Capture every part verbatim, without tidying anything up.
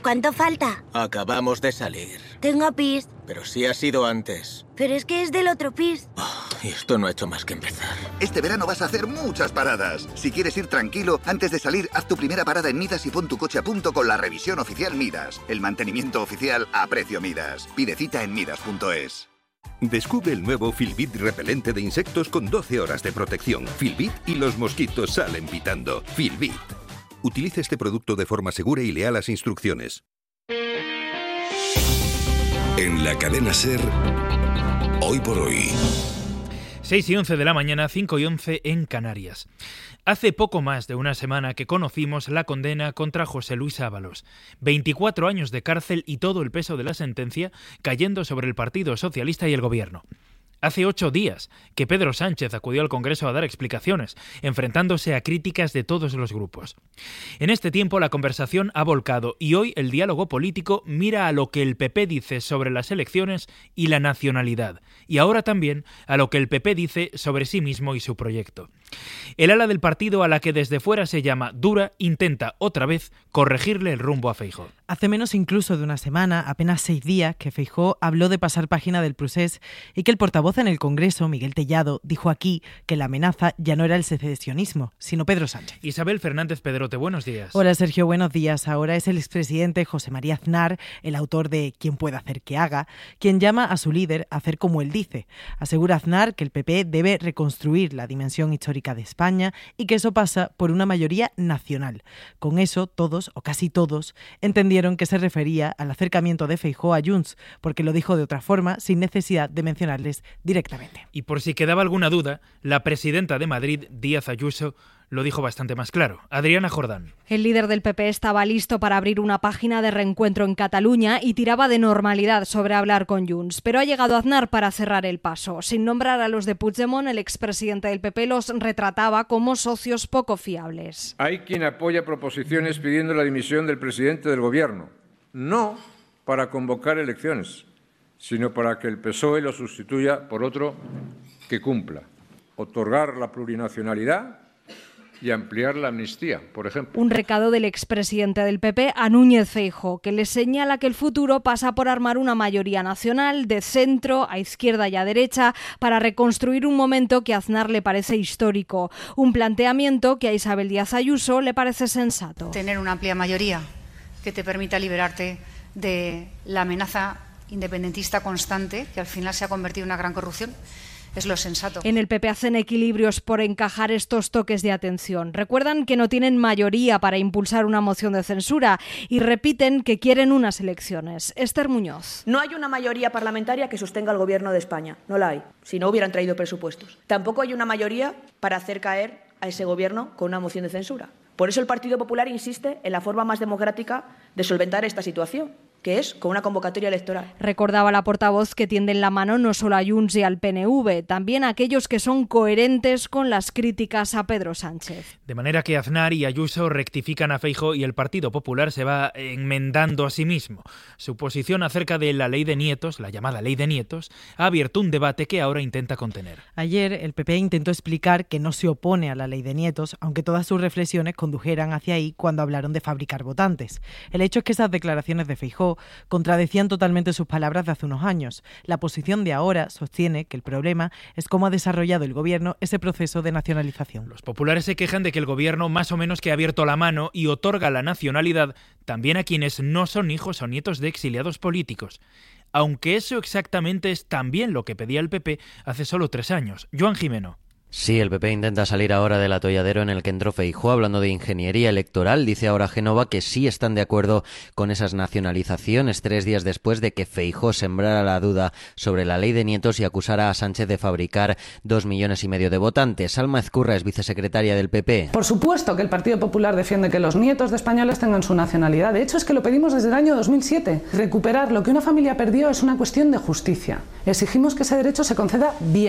¿Cuánto falta? Acabamos de salir. Tengo pis. Pero sí ha sido antes. Pero es que es del otro pis. Oh, y esto no ha hecho más que empezar. Este verano vas a hacer muchas paradas. Si quieres ir tranquilo, antes de salir, haz tu primera parada en Midas y pon tu coche a punto con la revisión oficial Midas. El mantenimiento oficial a precio Midas. Pide cita en midas punto es. Descubre el nuevo Filbit repelente de insectos con doce horas de protección. Filbit y los mosquitos salen pitando. Filbit. Utilice este producto de forma segura y lea las instrucciones. En la cadena SER, Hoy por Hoy. seis y once de la mañana, cinco y once en Canarias. Hace poco más de una semana que conocimos la condena contra José Luis Ábalos. veinticuatro años de cárcel y todo el peso de la sentencia cayendo sobre el Partido Socialista y el Gobierno. Hace ocho días que Pedro Sánchez acudió al Congreso a dar explicaciones, enfrentándose a críticas de todos los grupos. En este tiempo la conversación ha volcado y hoy el diálogo político mira a lo que el P P dice sobre las elecciones y la nacionalidad, y ahora también a lo que el P P dice sobre sí mismo y su proyecto. El ala del partido, a la que desde fuera se llama dura, intenta otra vez corregirle el rumbo a Feijóo. Hace menos incluso de una semana, apenas seis días, que Feijóo habló de pasar página del procés y que el portavoz en el Congreso, Miguel Tellado, dijo aquí que la amenaza ya no era el secesionismo, sino Pedro Sánchez. Isabel Fernández Pedrote, buenos días. Hola Sergio, buenos días. Ahora es el expresidente José María Aznar, el autor de Quién puede hacer que haga, quien llama a su líder a hacer como él dice. Asegura Aznar que el P P debe reconstruir la dimensión histórica de España y que eso pasa por una mayoría nacional. Con eso, todos, o casi todos, entendieron que se refería al acercamiento de Feijóo a Junts, porque lo dijo de otra forma, sin necesidad de mencionarles directamente. Y por si quedaba alguna duda, la presidenta de Madrid, Díaz Ayuso, lo dijo bastante más claro. Adriana Jordán. El líder del P P estaba listo para abrir una página de reencuentro en Cataluña y tiraba de normalidad sobre hablar con Junts. Pero ha llegado Aznar para cerrar el paso. Sin nombrar a los de Puigdemont, el expresidente del P P los retrataba como socios poco fiables. Hay quien apoya proposiciones pidiendo la dimisión del presidente del gobierno. No para convocar elecciones, sino para que el P S O E lo sustituya por otro que cumpla. Otorgar la plurinacionalidad y ampliar la amnistía, por ejemplo. Un recado del expresidente del P P a Núñez Feijóo, que le señala que el futuro pasa por armar una mayoría nacional de centro, a izquierda y a derecha, para reconstruir un momento que a Aznar le parece histórico. Un planteamiento que a Isabel Díaz Ayuso le parece sensato. Tener una amplia mayoría que te permita liberarte de la amenaza independentista constante, que al final se ha convertido en una gran corrupción, es lo sensato. En el P P hacen equilibrios por encajar estos toques de atención. Recuerdan que no tienen mayoría para impulsar una moción de censura y repiten que quieren unas elecciones. Esther Muñoz. No hay una mayoría parlamentaria que sostenga al Gobierno de España. No la hay, si no hubieran traído presupuestos. Tampoco hay una mayoría para hacer caer a ese Gobierno con una moción de censura. Por eso el Partido Popular insiste en la forma más democrática de solventar esta situación, que es con una convocatoria electoral. Recordaba la portavoz que tienden la mano no solo a Junts y al P N V, también a aquellos que son coherentes con las críticas a Pedro Sánchez. De manera que Aznar y Ayuso rectifican a Feijóo y el Partido Popular se va enmendando a sí mismo. Su posición acerca de la ley de nietos, la llamada ley de nietos, ha abierto un debate que ahora intenta contener. Ayer el P P intentó explicar que no se opone a la ley de nietos, aunque todas sus reflexiones condujeran hacia ahí cuando hablaron de fabricar votantes. El hecho es que esas declaraciones de Feijóo contradecían totalmente sus palabras de hace unos años. La posición de ahora sostiene que el problema es cómo ha desarrollado el Gobierno ese proceso de nacionalización. Los populares se quejan de que el Gobierno más o menos que ha abierto la mano y otorga la nacionalidad también a quienes no son hijos o nietos de exiliados políticos. Aunque eso exactamente es también lo que pedía el P P hace solo tres años. Joan Jimeno. Sí, el P P intenta salir ahora del atolladero en el que entró Feijóo hablando de ingeniería electoral. Dice ahora Génova que sí están de acuerdo con esas nacionalizaciones tres días después de que Feijóo sembrara la duda sobre la ley de nietos y acusara a Sánchez de fabricar dos millones y medio de votantes. Alma Ezcurra es vicesecretaria del P P. Por supuesto que el Partido Popular defiende que los nietos de españoles tengan su nacionalidad. De hecho, es que lo pedimos desde el año dos mil siete. Recuperar lo que una familia perdió es una cuestión de justicia. Exigimos que ese derecho se conceda bien,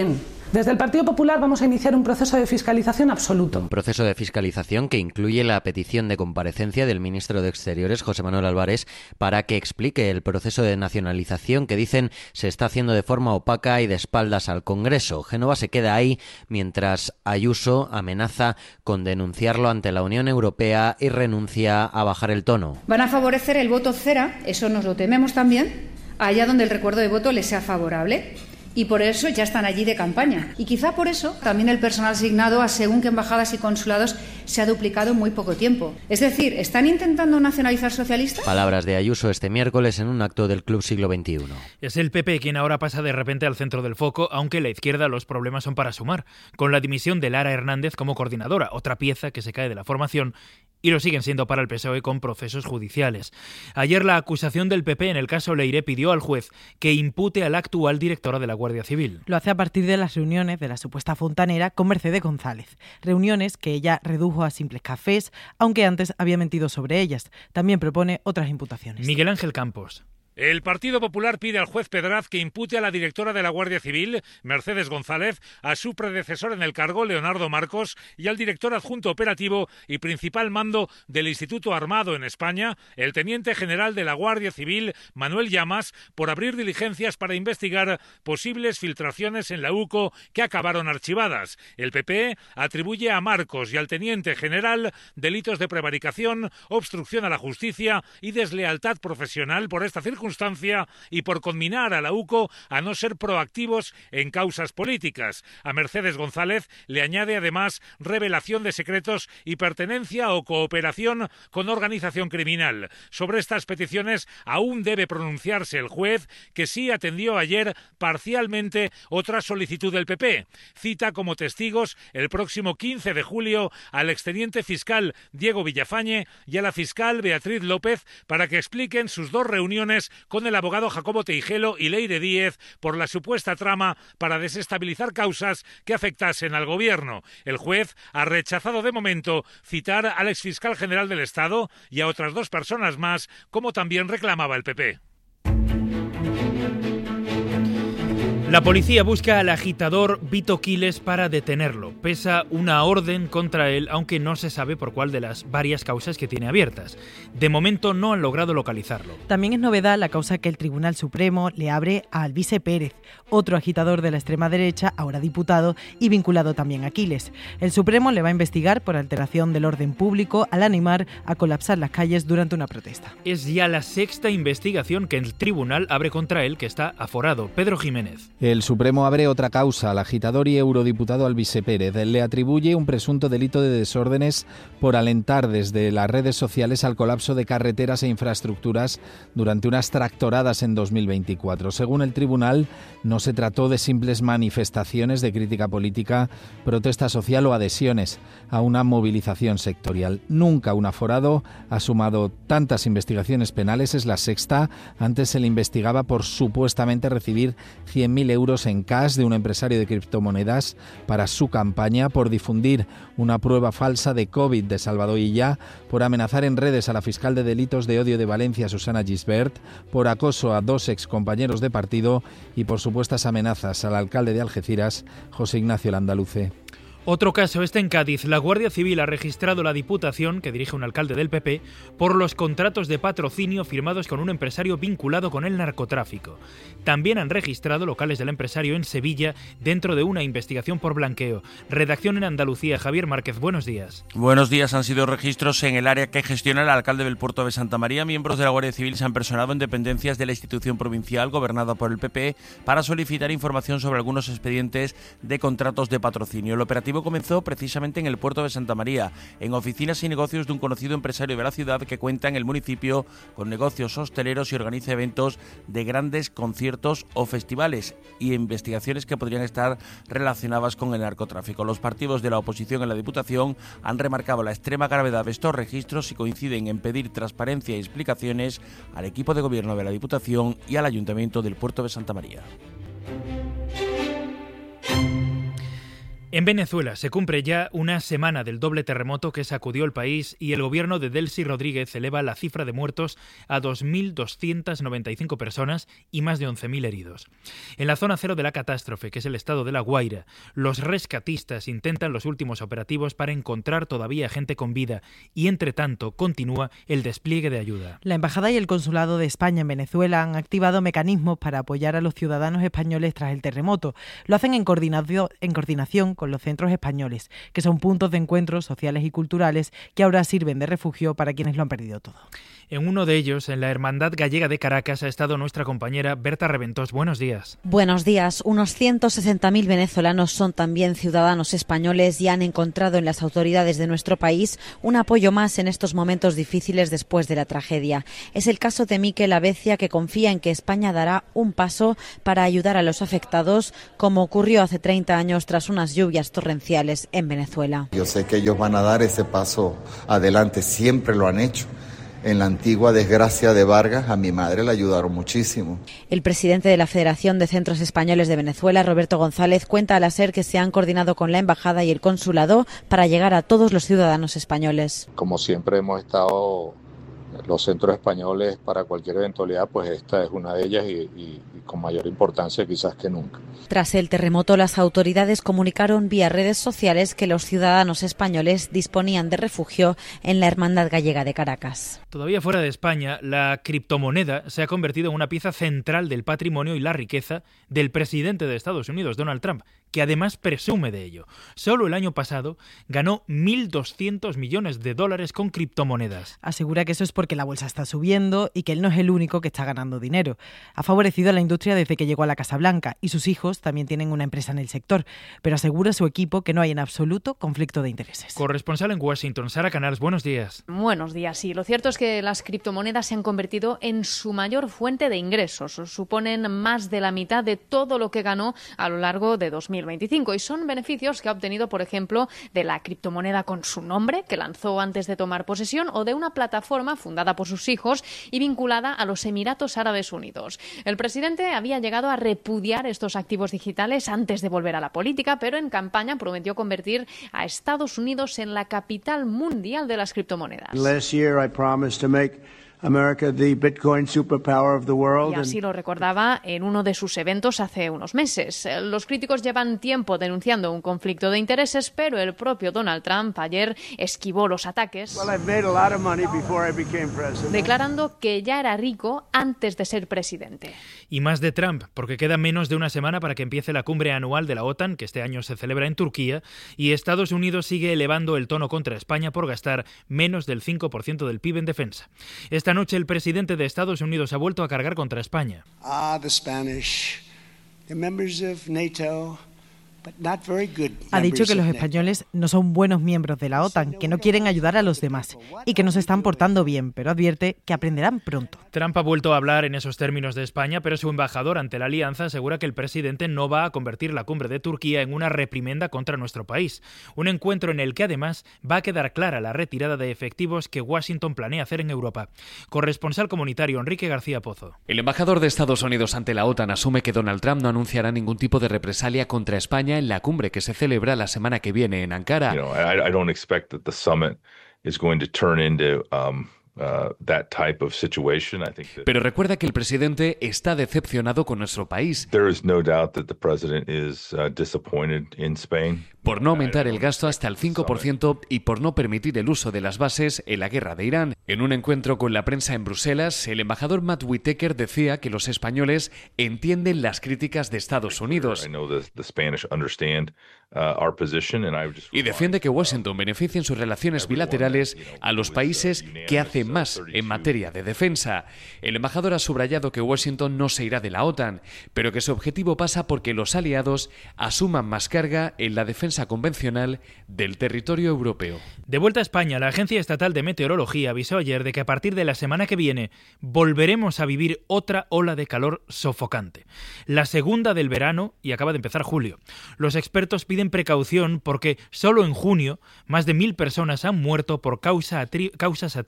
Desde el Partido Popular vamos a iniciar un proceso de fiscalización absoluto. Un proceso de fiscalización que incluye la petición de comparecencia del ministro de Exteriores, José Manuel Álvarez, para que explique el proceso de nacionalización que dicen se está haciendo de forma opaca y de espaldas al Congreso. Génova se queda ahí mientras Ayuso amenaza con denunciarlo ante la Unión Europea y renuncia a bajar el tono. Van a favorecer el voto cera, eso nos lo tememos también, allá donde el recuerdo de voto les sea favorable. Y por eso ya están allí de campaña. Y quizá por eso también el personal asignado a según qué embajadas y consulados se ha duplicado en muy poco tiempo. Es decir, ¿están intentando nacionalizar socialistas? Palabras de Ayuso este miércoles en un acto del Club Siglo veintiuno. Es el P P quien ahora pasa de repente al centro del foco, aunque la izquierda los problemas son para sumar, con la dimisión de Lara Hernández como coordinadora, otra pieza que se cae de la formación, y lo siguen siendo para el P S O E con procesos judiciales. Ayer la acusación del P P en el caso Leire pidió al juez que impute a la actual directora de la Guardia Civil. Lo hace a partir de las reuniones de la supuesta fontanera con Mercedes González. Reuniones que ella redujo a simples cafés, aunque antes había mentido sobre ellas. También propone otras imputaciones. Miguel Ángel Campos. El Partido Popular pide al juez Pedraz que impute a la directora de la Guardia Civil, Mercedes González, a su predecesor en el cargo, Leonardo Marcos, y al director adjunto operativo y principal mando del Instituto Armado en España, el teniente general de la Guardia Civil, Manuel Llamas, por abrir diligencias para investigar posibles filtraciones en la U C O que acabaron archivadas. El P P atribuye a Marcos y al teniente general delitos de prevaricación, obstrucción a la justicia y deslealtad profesional por esta circunstancia circunstancia y por conminar a la U C O a no ser proactivos en causas políticas. A Mercedes González le añade además revelación de secretos y pertenencia o cooperación con organización criminal. Sobre estas peticiones aún debe pronunciarse el juez, que sí atendió ayer parcialmente otra solicitud del P P. Cita como testigos el próximo quince de julio al exteniente fiscal Diego Villafañe y a la fiscal Beatriz López para que expliquen sus dos reuniones con el abogado Jacobo Teijelo y Leire Díez por la supuesta trama para desestabilizar causas que afectasen al gobierno. El juez ha rechazado de momento citar al exfiscal general del Estado y a otras dos personas más, como también reclamaba el P P. La policía busca al agitador Vito Quiles para detenerlo. Pesa una orden contra él, aunque no se sabe por cuál de las varias causas que tiene abiertas. De momento no han logrado localizarlo. También es novedad la causa que el Tribunal Supremo le abre a Alvise Pérez, otro agitador de la extrema derecha, ahora diputado y vinculado también a Quiles. El Supremo le va a investigar por alteración del orden público al animar a colapsar las calles durante una protesta. Es ya la sexta investigación que el tribunal abre contra él, que está aforado. Pedro Jiménez. El Supremo abre otra causa al agitador y eurodiputado Alvise Pérez. Le atribuye un presunto delito de desórdenes por alentar desde las redes sociales al colapso de carreteras e infraestructuras durante unas tractoradas en dos mil veinticuatro. Según el tribunal, no se trató de simples manifestaciones de crítica política, protesta social o adhesiones a una movilización sectorial. Nunca un aforado ha sumado tantas investigaciones penales, es la sexta. Antes se le investigaba por supuestamente recibir cien mil euros en cash de un empresario de criptomonedas para su campaña, por difundir una prueba falsa de COVID de Salvador Illa, por amenazar en redes a la fiscal de delitos de odio de Valencia, Susana Gisbert, por acoso a dos excompañeros de partido y por supuestas amenazas al alcalde de Algeciras, José Ignacio Landaluce. Otro caso está en Cádiz. La Guardia Civil ha registrado la Diputación, que dirige un alcalde del P P, por los contratos de patrocinio firmados con un empresario vinculado con el narcotráfico. También han registrado locales del empresario en Sevilla dentro de una investigación por blanqueo. Redacción en Andalucía. Javier Márquez, buenos días. Buenos días. Han sido registros en el área que gestiona el alcalde del puerto de Santa María. Miembros de la Guardia Civil se han personado en dependencias de la institución provincial gobernada por el P P para solicitar información sobre algunos expedientes de contratos de patrocinio. El operativo comenzó precisamente en el puerto de Santa María, en oficinas y negocios de un conocido empresario de la ciudad que cuenta en el municipio con negocios hosteleros y organiza eventos de grandes conciertos o festivales, y investigaciones que podrían estar relacionadas con el narcotráfico. Los partidos de la oposición en la Diputación han remarcado la extrema gravedad de estos registros y coinciden en pedir transparencia y explicaciones al equipo de gobierno de la Diputación y al Ayuntamiento del puerto de Santa María. En Venezuela se cumple ya una semana del doble terremoto que sacudió el país y el gobierno de Delcy Rodríguez eleva la cifra de muertos a dos mil doscientas noventa y cinco personas y más de once mil heridos. En la zona cero de la catástrofe, que es el estado de La Guaira, los rescatistas intentan los últimos operativos para encontrar todavía gente con vida y, entre tanto, continúa el despliegue de ayuda. La Embajada y el Consulado de España en Venezuela han activado mecanismos para apoyar a los ciudadanos españoles tras el terremoto. Lo hacen en coordinación, en coordinación con los centros españoles, que son puntos de encuentro sociales y culturales que ahora sirven de refugio para quienes lo han perdido todo. En uno de ellos, en la Hermandad Gallega de Caracas, ha estado nuestra compañera Berta Reventós. Buenos días. Buenos días. Unos ciento sesenta mil venezolanos son también ciudadanos españoles y han encontrado en las autoridades de nuestro país un apoyo más en estos momentos difíciles después de la tragedia. Es el caso de Miquel Abecia, que confía en que España dará un paso para ayudar a los afectados, como ocurrió hace treinta años tras unas lluvias torrenciales en Venezuela. Yo sé que ellos van a dar ese paso adelante, siempre lo han hecho. En la antigua desgracia de Vargas, a mi madre la ayudaron muchísimo. El presidente de la Federación de Centros Españoles de Venezuela, Roberto González, cuenta a la SER que se han coordinado con la Embajada y el Consulado para llegar a todos los ciudadanos españoles. Como siempre hemos estado los centros españoles para cualquier eventualidad, pues esta es una de ellas y, y, y con mayor importancia quizás que nunca. Tras el terremoto, las autoridades comunicaron vía redes sociales que los ciudadanos españoles disponían de refugio en la Hermandad Gallega de Caracas. Todavía fuera de España, la criptomoneda se ha convertido en una pieza central del patrimonio y la riqueza del presidente de Estados Unidos, Donald Trump, que además presume de ello. Solo el año pasado ganó mil doscientos millones de dólares con criptomonedas. Asegura que eso es porque la bolsa está subiendo y que él no es el único que está ganando dinero. Ha favorecido a la industria desde que llegó a la Casa Blanca y sus hijos también tienen una empresa en el sector, pero asegura su equipo que no hay en absoluto conflicto de intereses. Corresponsal en Washington, Sara Canals, buenos días. Buenos días, sí. Lo cierto es que las criptomonedas se han convertido en su mayor fuente de ingresos. Suponen más de la mitad de todo lo que ganó a lo largo de dos mil veinticinco y son beneficios que ha obtenido, por ejemplo, de la criptomoneda con su nombre, que lanzó antes de tomar posesión, o de una plataforma fundada por sus hijos y vinculada a los Emiratos Árabes Unidos. El presidente había llegado a repudiar estos activos digitales antes de volver a la política, pero en campaña prometió convertir a Estados Unidos en la capital mundial de las criptomonedas. Last year I promised to make America, the Bitcoin superpower of the world. Y así lo recordaba en uno de sus eventos hace unos meses. Los críticos llevan tiempo denunciando un conflicto de intereses, pero el propio Donald Trump ayer esquivó los ataques, Well, I've made a lot of money before I became president. declarando que ya era rico antes de ser presidente. Y más de Trump, porque queda menos de una semana para que empiece la cumbre anual de la OTAN, que este año se celebra en Turquía, y Estados Unidos sigue elevando el tono contra España por gastar menos del cinco por ciento del P I B en defensa. Esta noche el presidente de Estados Unidos ha vuelto a cargar contra España. Ah, the Spanish, the members of NATO, but not very good. Ha dicho que los españoles no son buenos miembros de la OTAN, que no quieren ayudar a los demás y que no se están portando bien, pero advierte que aprenderán pronto. Trump ha vuelto a hablar en esos términos de España, pero su embajador ante la alianza asegura que el presidente no va a convertir la cumbre de Turquía en una reprimenda contra nuestro país. Un encuentro en el que además va a quedar clara la retirada de efectivos que Washington planea hacer en Europa. Corresponsal comunitario Enrique García Pozo. El embajador de Estados Unidos ante la OTAN asume que Donald Trump no anunciará ningún tipo de represalia contra España en la cumbre que se celebra la semana que viene en Ankara. You know, I, I don't expect that the summit is going to turn into um, uh, that type of situation. I think that Pero recuerda que el presidente está decepcionado con nuestro país. there is no doubt that the president is uh, disappointed in Spain. Por no aumentar el gasto hasta el cinco por ciento y por no permitir el uso de las bases en la guerra de Irán. En un encuentro con la prensa en Bruselas, el embajador Matt Whitaker decía que los españoles entienden las críticas de Estados Unidos I know the, the Spanish understand uh, our position, and I just y defiende que Washington beneficie en sus relaciones bilaterales a los países que hacen más en materia de defensa. El embajador ha subrayado que Washington no se irá de la OTAN, pero que su objetivo pasa porque los aliados asuman más carga en la defensa convencional del territorio europeo. De vuelta a España, la Agencia Estatal de Meteorología avisó ayer de que a partir de la semana que viene volveremos a vivir otra ola de calor sofocante. La segunda del verano y acaba de empezar julio. Los expertos piden precaución porque solo en junio más de mil personas han muerto por causa atri- causas atribuibles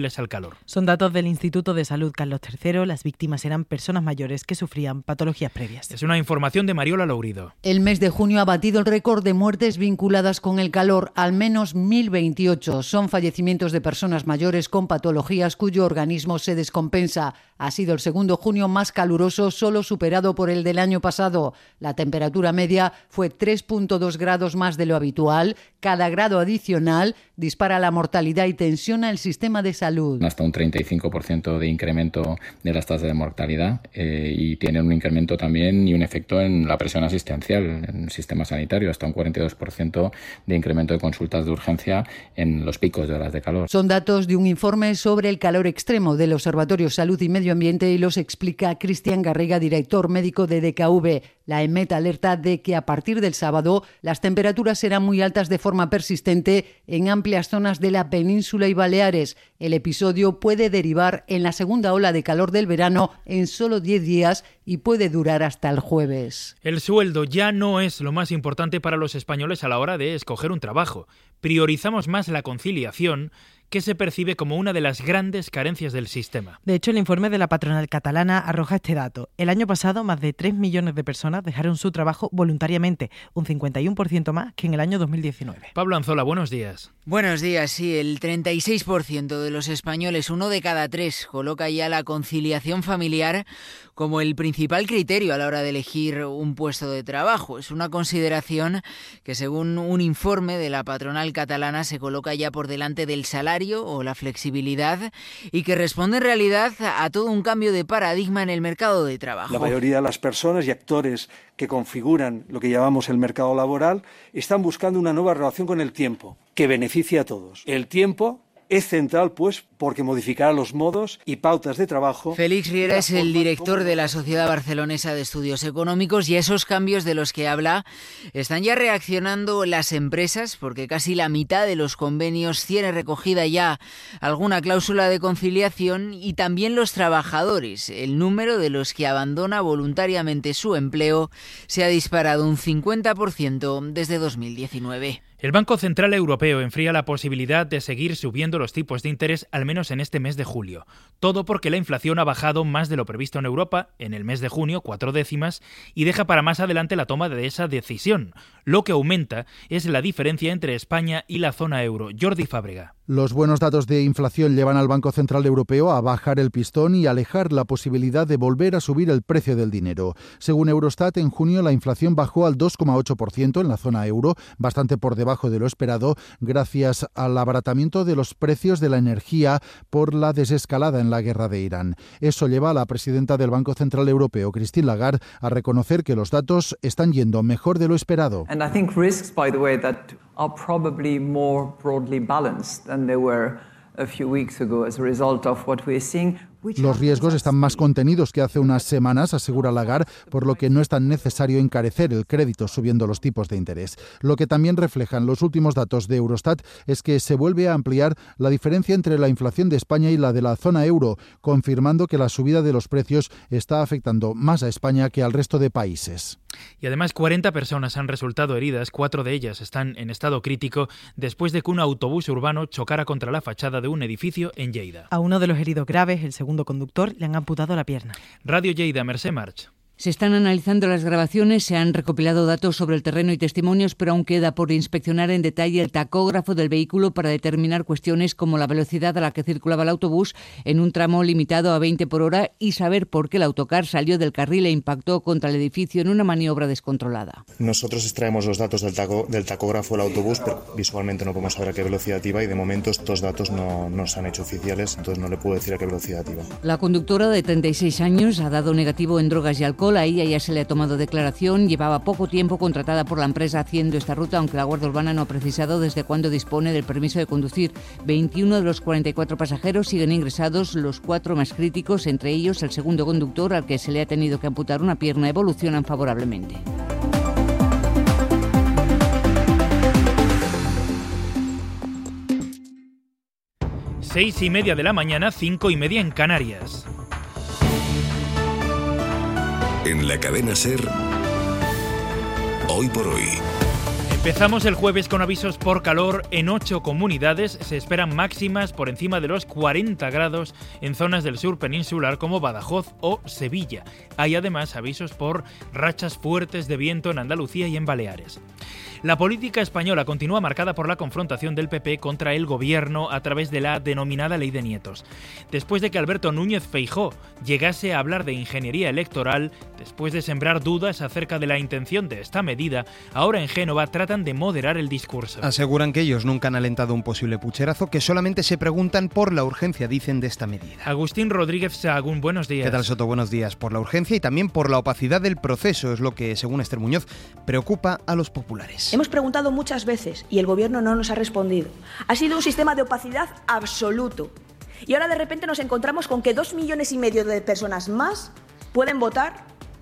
españoles al calor. Son datos del Instituto de Salud Carlos tercero. Las víctimas eran personas mayores que sufrían patologías previas. Es una información de Mariola Lourido. El mes de junio ha batido el récord de muertes vinculadas con el calor, al menos mil veintiocho. Son fallecimientos de personas mayores con patologías cuyo organismo se descompensa. Ha sido el segundo junio más caluroso, solo superado por el del año pasado. La temperatura media fue tres punto dos grados más de lo habitual. Cada grado adicional dispara la mortalidad y tensiona el sistema de salud. Hasta un treinta y cinco por ciento de incremento de las tasas de mortalidad eh, y tiene un incremento también y un efecto en la presión asistencial en el sistema sanitario, hasta un cuarenta y dos por ciento de incremento de consultas de urgencia en los picos de horas de calor. Son datos de un informe sobre el calor extremo del Observatorio Salud y Medio Ambiente y los explica Cristian Garriga, director médico de D K V. La EMET alerta de que a partir del sábado las temperaturas serán muy altas de forma persistente en amplias zonas de la península y Baleares. El episodio puede derivar en la segunda ola de calor del verano en solo diez días y puede durar hasta el jueves. El sueldo ya no es lo más importante para los españoles a la hora de escoger un trabajo. Priorizamos más la conciliación, que se percibe como una de las grandes carencias del sistema. De hecho, el informe de la patronal catalana arroja este dato. El año pasado, más de tres millones de personas dejaron su trabajo voluntariamente, un cincuenta y uno por ciento más que en el año dos mil diecinueve. Pablo Anzola, buenos días. Buenos días, sí, el treinta y seis por ciento de los españoles, uno de cada tres, coloca ya la conciliación familiar como el principal criterio a la hora de elegir un puesto de trabajo. Es una consideración que, según un informe de la patronal catalana, se coloca ya por delante del salario o la flexibilidad y que responde en realidad a todo un cambio de paradigma en el mercado de trabajo. La mayoría de las personas y actores que configuran lo que llamamos el mercado laboral están buscando una nueva relación con el tiempo que beneficie a todos. El tiempo es central, pues, porque modificará los modos y pautas de trabajo. Félix Riera es el director de la Sociedad Barcelonesa de Estudios Económicos y a esos cambios de los que habla están ya reaccionando las empresas, porque casi la mitad de los convenios tiene recogida ya alguna cláusula de conciliación, y también los trabajadores. El número de los que abandona voluntariamente su empleo se ha disparado un cincuenta por ciento desde dos mil diecinueve. El Banco Central Europeo enfría la posibilidad de seguir subiendo los tipos de interés al menos en este mes de julio. Todo porque la inflación ha bajado más de lo previsto en Europa en el mes de junio, cuatro décimas, y deja para más adelante la toma de esa decisión. Lo que aumenta es la diferencia entre España y la zona euro. Jordi Fábrega. Los buenos datos de inflación llevan al Banco Central Europeo a bajar el pistón y alejar la posibilidad de volver a subir el precio del dinero. Según Eurostat, en junio la inflación bajó al dos coma ocho por ciento en la zona euro, bastante por debajo de lo esperado, gracias al abaratamiento de los precios de la energía por la desescalada en la guerra de Irán. Eso lleva a la presidenta del Banco Central Europeo, Christine Lagarde, a reconocer que los datos están yendo mejor de lo esperado. And I think risks, by the way, that are probably more broadly balanced than they were a few weeks ago as a result of what we're seeing. Los riesgos están más contenidos que hace unas semanas, asegura Lagarde, por lo que no es tan necesario encarecer el crédito subiendo los tipos de interés. Lo que también reflejan los últimos datos de Eurostat es que se vuelve a ampliar la diferencia entre la inflación de España y la de la zona euro, confirmando que la subida de los precios está afectando más a España que al resto de países. Y además cuarenta personas han resultado heridas, cuatro de ellas están en estado crítico después de que un autobús urbano chocara contra la fachada de un edificio en Lleida. A uno de los heridos graves, el segundo conductor, le han amputado la pierna. Radio Lleida, Mercè March. Se están analizando las grabaciones, se han recopilado datos sobre el terreno y testimonios, pero aún queda por inspeccionar en detalle el tacógrafo del vehículo para determinar cuestiones como la velocidad a la que circulaba el autobús en un tramo limitado a veinte por hora y saber por qué el autocar salió del carril e impactó contra el edificio en una maniobra descontrolada. Nosotros extraemos los datos del, taco, del tacógrafo del autobús, pero visualmente no podemos saber a qué velocidad iba y de momento estos datos no, no se han hecho oficiales, entonces no le puedo decir a qué velocidad iba. La conductora de treinta y seis años ha dado negativo en drogas y alcohol. A ella ya se le ha tomado declaración. Llevaba poco tiempo contratada por la empresa haciendo esta ruta, aunque la Guardia Urbana no ha precisado desde cuándo dispone del permiso de conducir. veintiuno de los cuarenta y cuatro pasajeros siguen ingresados, los cuatro más críticos, entre ellos el segundo conductor, al que se le ha tenido que amputar una pierna, evolucionan favorablemente. Seis y media de la mañana, cinco y media en Canarias. En la cadena SER, hoy por hoy. Empezamos el jueves con avisos por calor en ocho comunidades. Se esperan máximas por encima de los cuarenta grados en zonas del sur peninsular como Badajoz o Sevilla. Hay además avisos por rachas fuertes de viento en Andalucía y en Baleares. La política española continúa marcada por la confrontación del P P contra el gobierno a través de la denominada Ley de Nietos. Después de que Alberto Núñez Feijóo llegase a hablar de ingeniería electoral, después de sembrar dudas acerca de la intención de esta medida, ahora en Génova tratan de moderar el discurso. Aseguran que ellos nunca han alentado un posible pucherazo, que solamente se preguntan por la urgencia, dicen, de esta medida. Agustín Rodríguez Sahagún, buenos días. ¿Qué tal, Soto? Buenos días. Por la urgencia y también por la opacidad del proceso, es lo que, según Esther Muñoz, preocupa a los populares. Hemos preguntado muchas veces y el gobierno no nos ha respondido. Ha sido un sistema de opacidad absoluto. Y ahora de repente nos encontramos con que dos millones y medio de personas más pueden votar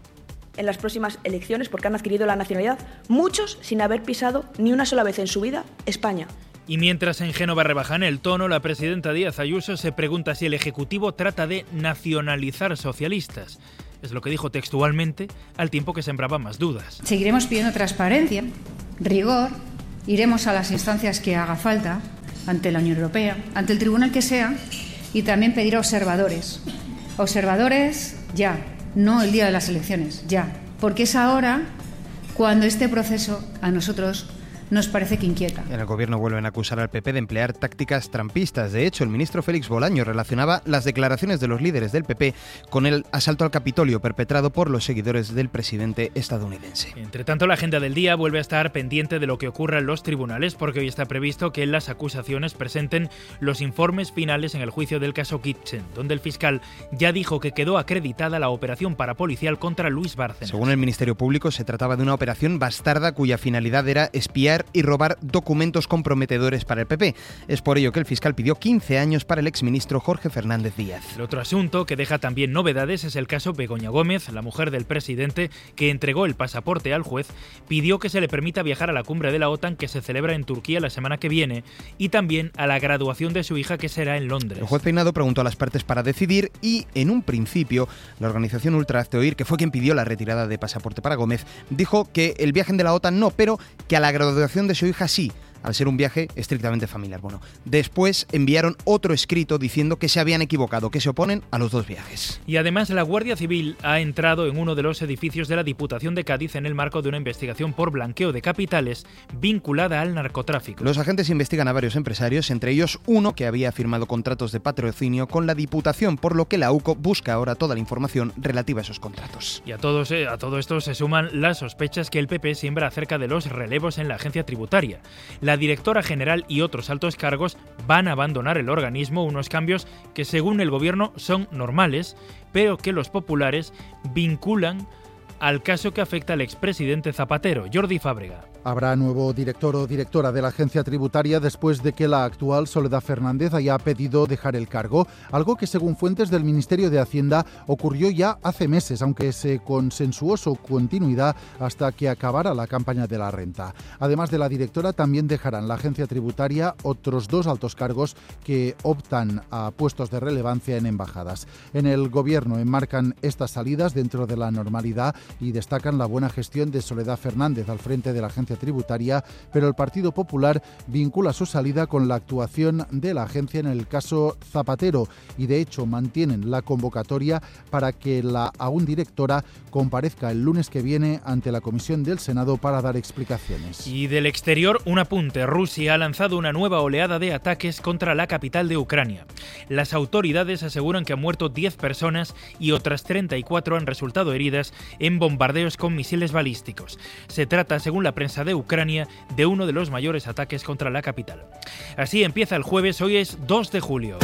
en las próximas elecciones porque han adquirido la nacionalidad, muchos sin haber pisado ni una sola vez en su vida España. Y mientras en Génova rebajan el tono, la presidenta Díaz Ayuso se pregunta si el Ejecutivo trata de nacionalizar socialistas. Es lo que dijo textualmente, al tiempo que sembraba más dudas. Seguiremos pidiendo transparencia, rigor, iremos a las instancias que haga falta, ante la Unión Europea, ante el tribunal que sea, y también pedir observadores. Observadores ya, no el día de las elecciones, ya. Porque es ahora cuando este proceso a nosotros nos parece que inquieta. En el gobierno vuelven a acusar al P P de emplear tácticas trampistas. De hecho, el ministro Félix Bolaño relacionaba las declaraciones de los líderes del P P con el asalto al Capitolio perpetrado por los seguidores del presidente estadounidense. Entre tanto, la agenda del día vuelve a estar pendiente de lo que ocurra en los tribunales, porque hoy está previsto que las acusaciones presenten los informes finales en el juicio del caso Kitchen, donde el fiscal ya dijo que quedó acreditada la operación parapolicial contra Luis Bárcenas. Según el Ministerio Público, se trataba de una operación bastarda cuya finalidad era espiar y robar documentos comprometedores para el P P. Es por ello que el fiscal pidió quince años para el exministro Jorge Fernández Díaz. El otro asunto que deja también novedades es el caso Begoña Gómez, la mujer del presidente, que entregó el pasaporte al juez, pidió que se le permita viajar a la cumbre de la OTAN que se celebra en Turquía la semana que viene y también a la graduación de su hija que será en Londres. El juez Peinado preguntó a las partes para decidir y, en un principio, la organización Ultra Hazte Oír, que fue quien pidió la retirada de pasaporte para Gómez, dijo que el viaje de la OTAN no, pero que a la graduación de su hija sí, al ser un viaje estrictamente familiar. Bueno, después enviaron otro escrito diciendo que se habían equivocado, que se oponen a los dos viajes. Y además la Guardia Civil ha entrado en uno de los edificios de la Diputación de Cádiz en el marco de una investigación por blanqueo de capitales vinculada al narcotráfico. Los agentes investigan a varios empresarios, entre ellos uno que había firmado contratos de patrocinio con la Diputación, por lo que la U C O busca ahora toda la información relativa a esos contratos. Y a, todos, eh, a todo esto se suman las sospechas que el P P siembra acerca de los relevos en la agencia tributaria. La directora general y otros altos cargos van a abandonar el organismo, unos cambios que según el gobierno son normales, pero que los populares vinculan al caso que afecta al expresidente Zapatero, Jordi Fábrega. Habrá nuevo director o directora de la agencia tributaria después de que la actual Soledad Fernández haya pedido dejar el cargo, algo que según fuentes del Ministerio de Hacienda ocurrió ya hace meses, aunque se consensuó su continuidad hasta que acabara la campaña de la renta. Además de la directora, también dejarán la agencia tributaria otros dos altos cargos que optan a puestos de relevancia en embajadas. En el gobierno enmarcan estas salidas dentro de la normalidad y destacan la buena gestión de Soledad Fernández al frente de la agencia tributaria, pero el Partido Popular vincula su salida con la actuación de la agencia en el caso Zapatero y de hecho mantienen la convocatoria para que la aún directora comparezca el lunes que viene ante la Comisión del Senado para dar explicaciones. Y del exterior, un apunte. Rusia ha lanzado una nueva oleada de ataques contra la capital de Ucrania. Las autoridades aseguran que han muerto diez personas y otras treinta y cuatro han resultado heridas en bombardeos con misiles balísticos. Se trata, según la prensa de Ucrania, de uno de los mayores ataques contra la capital. Así empieza el jueves, hoy es dos de julio.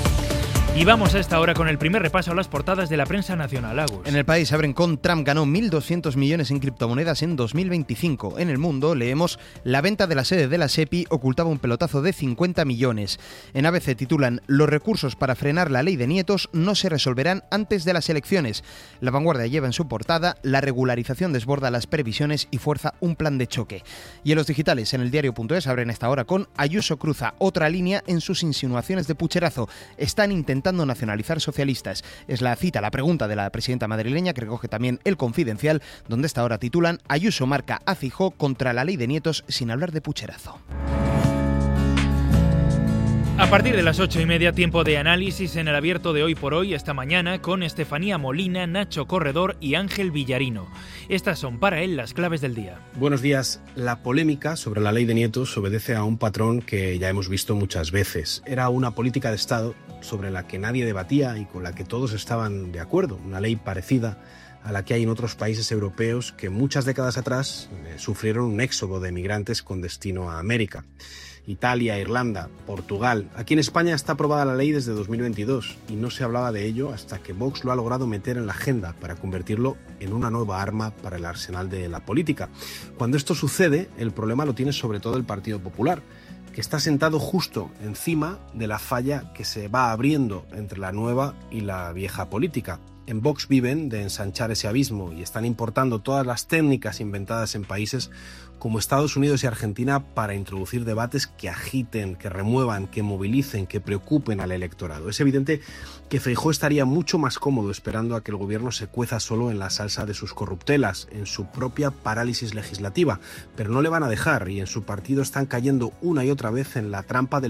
Y vamos a esta hora con el primer repaso a las portadas de la prensa nacional. Agus. En El País abren con Trump ganó mil doscientos millones en criptomonedas en dos mil veinticinco. En El Mundo leemos la venta de la sede de la SEPI ocultaba un pelotazo de cincuenta millones. En A B C titulan los recursos para frenar la ley de nietos no se resolverán antes de las elecciones. La Vanguardia lleva en su portada la regularización desborda las previsiones y fuerza un plan de choque. Y en los digitales, en el diario punto es abren esta hora con Ayuso cruza otra línea en sus insinuaciones de pucherazo. Están intentando intentando nacionalizar socialistas. Es la cita, la pregunta de la presidenta madrileña que recoge también El Confidencial, donde esta hora titulan Ayuso marca a Feijóo contra la ley de nietos sin hablar de pucherazo. A partir de las ocho y media, tiempo de análisis en el abierto de Hoy por Hoy, esta mañana, con Estefanía Molina, Nacho Corredor y Ángel Villarino. Estas son para él las claves del día. Buenos días. La polémica sobre la ley de nietos obedece a un patrón que ya hemos visto muchas veces. Era una política de Estado sobre la que nadie debatía y con la que todos estaban de acuerdo. Una ley parecida a la que hay en otros países europeos que muchas décadas atrás eh, sufrieron un éxodo de migrantes con destino a América. Italia, Irlanda, Portugal. Aquí en España está aprobada la ley desde dos mil veintidós y no se hablaba de ello hasta que Vox lo ha logrado meter en la agenda para convertirlo en una nueva arma para el arsenal de la política. Cuando esto sucede, el problema lo tiene sobre todo el Partido Popular, que está sentado justo encima de la falla que se va abriendo entre la nueva y la vieja política. En Vox viven de ensanchar ese abismo y están importando todas las técnicas inventadas en países como Estados Unidos y Argentina para introducir debates que agiten, que remuevan, que movilicen, que preocupen al electorado. Es evidente que Feijóo estaría mucho más cómodo esperando a que el gobierno se cueza solo en la salsa de sus corruptelas, en su propia parálisis legislativa, pero no le van a dejar y en su partido están cayendo una y otra vez en la trampa del